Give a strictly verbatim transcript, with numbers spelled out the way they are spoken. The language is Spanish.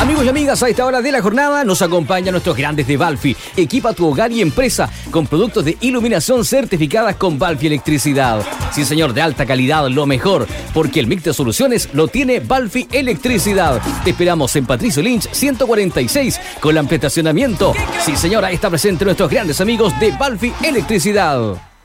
Amigos y amigas, a esta hora de la jornada nos acompañan nuestros grandes de Balfi. Equipa tu hogar y empresa con productos de iluminación certificadas con Balfi Electricidad. Sí, señor, de alta calidad, lo mejor, porque el mix de soluciones lo tiene Balfi Electricidad. Te esperamos en Patricio Lynch ciento cuarenta y seis con el estacionamiento. Sí, señora, está presente nuestros grandes amigos de Balfi Electricidad.